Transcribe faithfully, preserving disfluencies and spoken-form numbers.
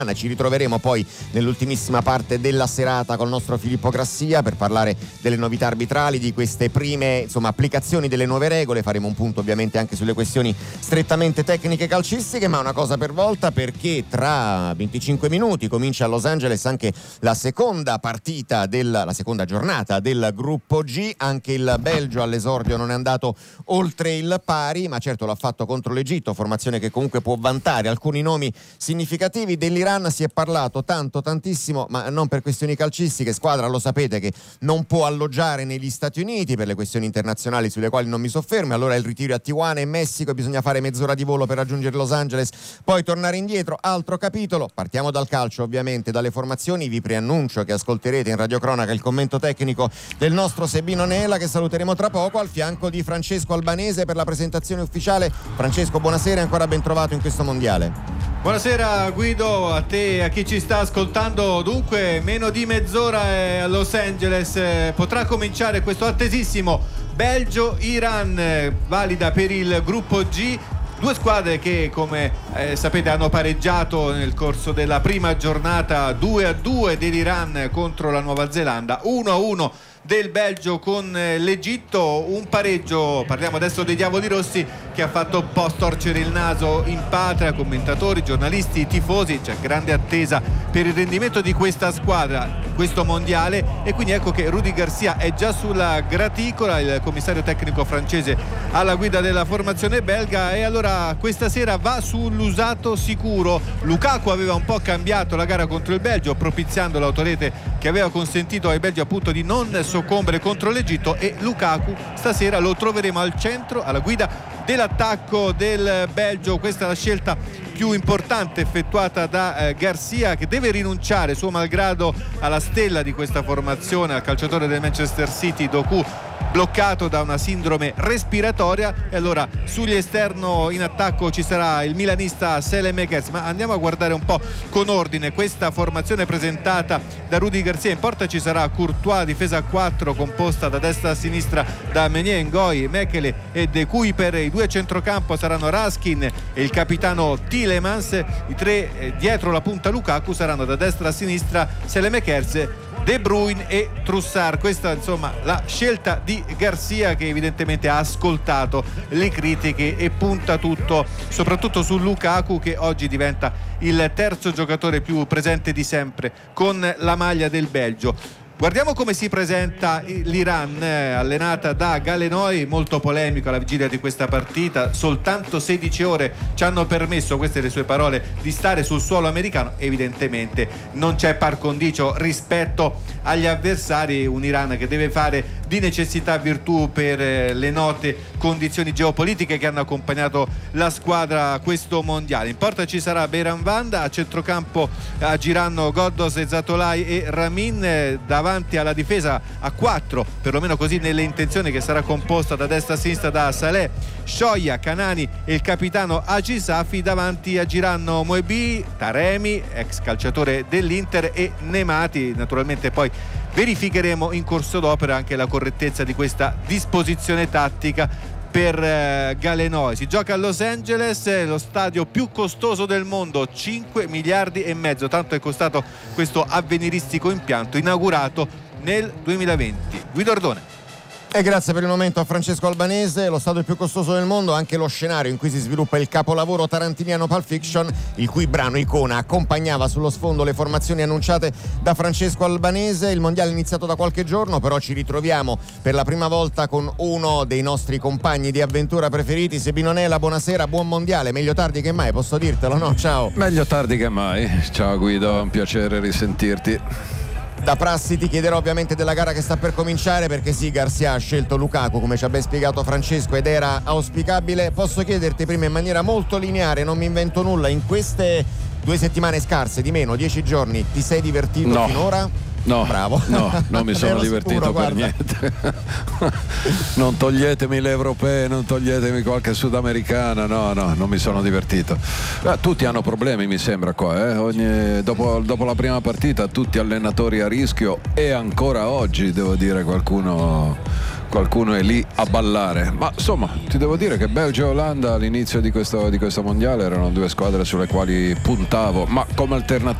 Ci ritroveremo poi nell'ultimissima parte della serata col nostro Filippo Grassia per parlare delle novità arbitrali, di queste prime insomma applicazioni delle nuove regole. Faremo un punto ovviamente anche sulle questioni strettamente tecniche calcistiche, ma una cosa per volta, perché tra venticinque minuti comincia a Los Angeles anche la seconda partita della la seconda giornata del gruppo G. Anche il Belgio all'esordio non è andato oltre il pari, ma certo l'ha fatto contro l'Egitto, formazione che comunque può vantare alcuni nomi significativi. Dell'Iran si è parlato tanto, tantissimo, ma non per questioni calcistiche. Squadra, lo sapete, che non può alloggiare negli Stati Uniti per le questioni internazionali sulle quali non mi soffermo. Allora il ritiro a Tijuana in Messico, bisogna fare mezz'ora di volo per raggiungere Los Angeles, poi tornare indietro, altro capitolo. Partiamo dal calcio, ovviamente, dalle formazioni. Vi preannuncio che ascolterete in radiocronaca il commento tecnico del nostro Sebino Nela, che saluteremo tra poco, al fianco di Francesco Albanese per la presentazione ufficiale. Francesco, buonasera e ancora ben trovato in questo mondiale. Buonasera Guido, a te e a chi ci sta ascoltando. Dunque, meno di mezz'ora a Los Angeles eh, potrà cominciare questo attesissimo Belgio-Iran, eh, valida per il gruppo G. Due squadre che, come eh, sapete, hanno pareggiato nel corso della prima giornata, due a due dell'Iran contro la Nuova Zelanda, uno a uno del Belgio con l'Egitto. Un pareggio, parliamo adesso dei Diavoli Rossi, che ha fatto un po' storcere il naso in patria, commentatori, giornalisti, tifosi. C'è grande attesa per il rendimento di questa squadra, questo mondiale, e quindi ecco che Rudi Garcia è già sulla graticola, il commissario tecnico francese alla guida della formazione belga. E allora questa sera va sull'usato sicuro. Lukaku aveva un po' cambiato la gara contro il Belgio, propiziando l'autorete che aveva consentito ai belgi appunto di non soccombere contro l'Egitto, e Lukaku stasera lo troveremo al centro, alla guida dell'attacco del Belgio. Questa è la scelta più importante effettuata da eh, Garcia, che deve rinunciare suo malgrado alla stella di questa formazione, al calciatore del Manchester City Doku, bloccato da una sindrome respiratoria. E allora sugli esterno in attacco ci sarà il milanista Saelemaekers. Ma andiamo a guardare un po' con ordine questa formazione presentata da Rudi Garcia. In porta ci sarà Courtois, difesa a quattro composta da destra a sinistra da Meunier, Ngoy, Mekele e De Kuyper. I due a centrocampo saranno Raskin e il capitano Tielemans. I tre eh, dietro la punta Lukaku saranno da destra a sinistra Saelemaekers, De Bruyne e Troussard. Questa insomma la scelta di Garcia, che evidentemente ha ascoltato le critiche e punta tutto soprattutto su Lukaku, che oggi diventa il terzo giocatore più presente di sempre con la maglia del Belgio. Guardiamo come si presenta l'Iran, eh, allenata da Galenoy, molto polemico alla vigilia di questa partita. Soltanto sedici ore ci hanno permesso, queste le sue parole, di stare sul suolo americano. Evidentemente non c'è par condicio rispetto agli avversari. Un Iran che deve fare di necessità virtù per eh, le note condizioni geopolitiche che hanno accompagnato la squadra a questo mondiale. In porta ci sarà Beiran Vanda, a centrocampo agiranno Ghoddos, Zatolai e Ramin, eh, davanti alla difesa a quattro, perlomeno così nelle intenzioni, che sarà composta da destra a sinistra da Saleh, Shoya, Kanani e il capitano Haji Safi. Davanti agiranno Moebi, Taremi, ex calciatore dell'Inter, e Nemati. Naturalmente poi verificheremo in corso d'opera anche la correttezza di questa disposizione tattica per eh, Galenoy. Si gioca a Los Angeles, lo stadio più costoso del mondo, cinque miliardi e mezzo, tanto è costato questo avveniristico impianto, inaugurato nel duemilaventi. Guido Ordone. E grazie per il momento a Francesco Albanese. Lo stadio più costoso del mondo, anche lo scenario in cui si sviluppa il capolavoro tarantiniano Pulp Fiction, il cui brano icona accompagnava sullo sfondo le formazioni annunciate da Francesco Albanese. Il mondiale è iniziato da qualche giorno, però ci ritroviamo per la prima volta con uno dei nostri compagni di avventura preferiti, Sebino Nela. Buonasera, buon mondiale, meglio tardi che mai, posso dirtelo, no? Ciao. Meglio tardi che mai. Ciao Guido, è un piacere risentirti. Da prassi ti chiederò ovviamente della gara che sta per cominciare, perché sì, Garcia ha scelto Lukaku, come ci ha ben spiegato Francesco, ed era auspicabile. Posso chiederti prima, in maniera molto lineare, non mi invento nulla, in queste due settimane scarse, di meno, dieci giorni, ti sei divertito no. finora? No, bravo. No, non mi sono divertito sicuro, per guarda. niente. Non toglietemi le europee, non toglietemi qualche sudamericana, no, no, non mi sono divertito. Beh, tutti hanno problemi, mi sembra qua, eh? Ogni, dopo, dopo la prima partita tutti allenatori a rischio, e ancora oggi devo dire qualcuno qualcuno è lì a ballare. Ma insomma, ti devo dire che Belgio e Olanda all'inizio di questo, di questo mondiale erano due squadre sulle quali puntavo, ma come alternativa